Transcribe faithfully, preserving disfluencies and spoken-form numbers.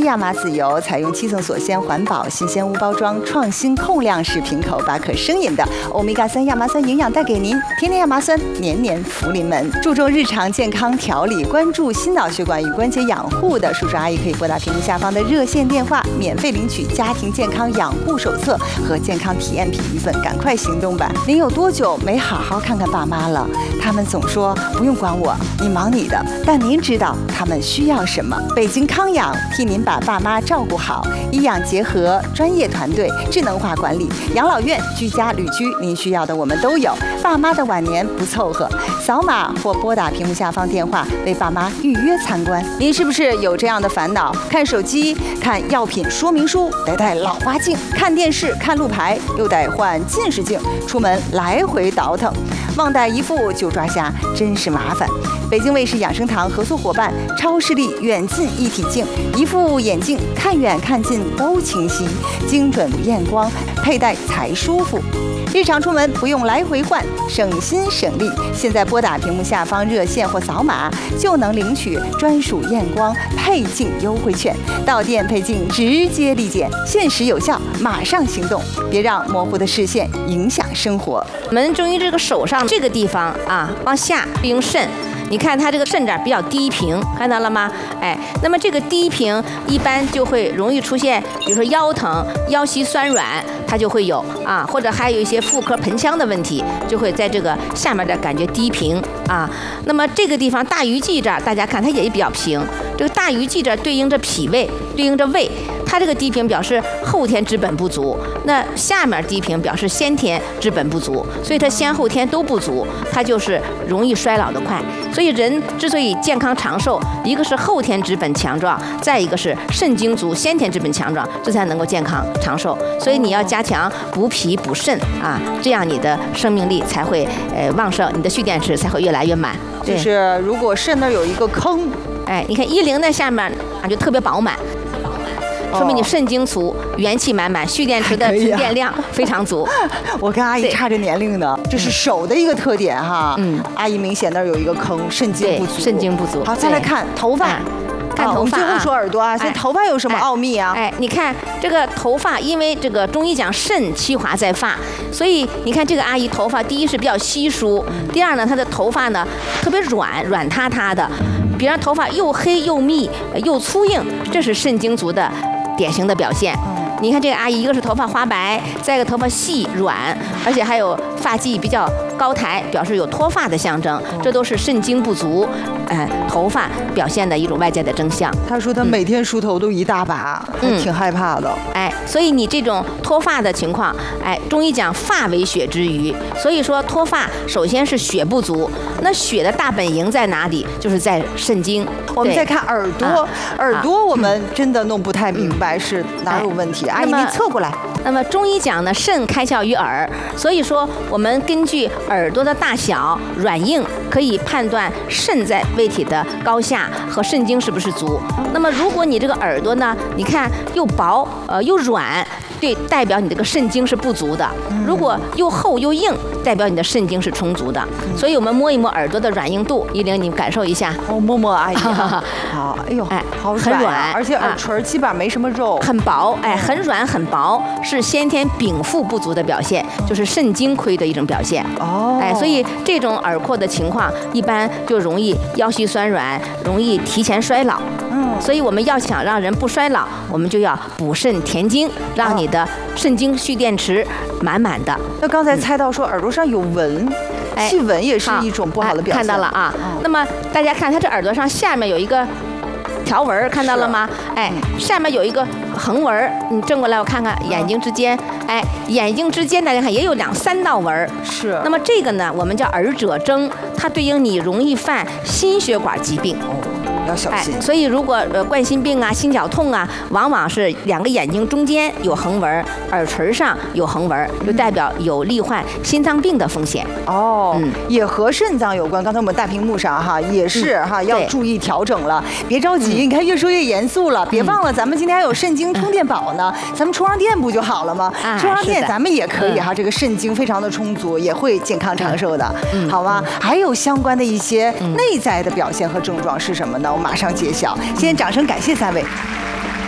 一亚麻籽油采用七层锁鲜、环保、新鲜无包装、创新控量式瓶口，把可生饮的欧米伽三亚麻酸营养带给您。天天亚麻酸，年年福临门。注重日常健康调理，关注心脑血管与关节养护的叔叔阿姨可以拨打屏幕下方的热线电话，免费领取家庭健康养护手册和健康体验品一份，赶快行动吧！您有多久没好好看看爸妈了？他们总说不用管我，你忙你的，但您知道他们需要什么？北京康养替您把爸妈照顾好，医养结合，专业团队，智能化管理，养老院、居家旅居，您需要的我们都有。爸妈的晚年不凑合，扫码或拨打屏幕下方电话为爸妈预约参观。您是不是有这样的烦恼？看手机、看药品说明书，得戴老花镜；看电视、看路牌，又得换近视镜，出门来回倒腾，忘带一副就抓瞎，真是麻烦。北京卫视养生堂合作伙伴超视力远近一体镜，一副眼镜看远看近都清晰，精准验光，佩戴才舒服。日常出门不用来回换，省心省力。现在拨打屏幕下方热线或扫码，就能领取专属验光配镜优惠券，到店配镜直接立减，限时有效，马上行动，别让模糊的视线影响生活。 我们中医这个手上这个地方啊，往下对应肾。你看它这个肾这儿比较低平，看到了吗？哎，那么这个低平一般就会容易出现，比如说腰疼、腰膝酸软，它就会有啊，或者还有一些妇科盆腔的问题，就会在这个下面的感觉低平啊。那么这个地方大鱼际这儿，大家看它也比较平，这个大鱼际这儿对应着脾胃，对应着胃。它这个低平表示后天之本不足，那下面低平表示先天之本不足，所以它先后天都不足，它就是容易衰老的快。所以人之所以健康长寿，一个是后天之本强壮，再一个是肾精足，先天之本强壮，这才能够健康长寿。所以你要加强补脾补肾啊，这样你的生命力才会呃旺盛，你的蓄电池才会越来越满。 就是如果肾那儿有一个坑， 哎，你看一零的下面啊就特别饱满。说明你肾精足，元气满满，蓄电池的储电量非常足。 我跟阿姨差着年龄呢，这是手的一个特点哈。嗯，阿姨明显那儿有一个坑，肾精不足。 肾精不足。 好，再来看头发。 看头发啊， 最后说耳朵啊，这头发有什么奥秘啊？ 哎，你看这个头发，因为这个中医讲肾气华在发，所以你看这个阿姨头发，第一是比较稀疏，第二呢，她的头发呢特别软，软塌塌的，比方头发又黑又密又粗硬，这是肾精足的典型的表现。你看这个阿姨，一个是头发花白，再一个头发细软，而且还有发际比较高抬，表示有脱发的象征，这都是肾精不足，哎，头发表现的一种外在的征象。 她说她每天梳头都一大把，嗯，挺害怕的。 哎，所以你这种脱发的情况，哎，中医讲发为血之余，所以说脱发首先是血不足，那血的大本营在哪里？就是在肾经。 我们再看耳朵，啊、耳朵我们真的弄不太明白是哪有问题。阿姨，您侧过来。 那么中医讲呢，肾开窍于耳，所以说我们根据耳朵的大小、软硬，可以判断肾在胃体的高下和肾精是不是足。那么如果你这个耳朵呢，你看又薄呃又软，对，代表你这个肾精是不足的；如果又厚又硬，代表你的肾精是充足的。所以我们摸一摸耳朵的软硬度，依玲，你感受一下。 我摸摸阿姨。好，哎呦，哎，好很软， 而且耳垂基本上没什么肉， 很薄，哎，很软很薄，是先天禀赋不足的表现，就是肾精亏的一种表现。哦，哎，所以这种耳廓的情况，一般就容易腰膝酸软，容易提前衰老。嗯，所以我们要想让人不衰老，我们就要补肾填精，让你的肾精蓄电池满满的。 那刚才猜到说耳朵上有纹，细纹也是一种不好的表现。 看到了啊，那么大家看它这耳朵上下面有一个条纹，看到了吗？哎，下面有一个横纹，你正过来我看看，眼睛之间，哎，眼睛之间大家看也有两三道纹。 是。 那么这个呢，我们叫耳褶征，它对应你容易犯心血管疾病。 要小心。 哎，所以如果呃冠心病啊、心绞痛啊，往往是两个眼睛中间有横纹，耳垂上有横纹，就代表有罹患心脏病的风险。 哦，嗯，也和肾脏有关。刚才我们大屏幕上哈也是哈、嗯、要注意调整了，别着急。嗯、你看越说越严肃了，别忘了咱们今天还有肾精充电宝呢，嗯、咱们充上电不就好了吗？啊、充上电咱们也可以哈，这个肾精非常的充足，也会健康长寿的，嗯、好吗？嗯、还有相关的一些内在的表现和症状是什么呢？我马上揭晓。先掌声感谢三位。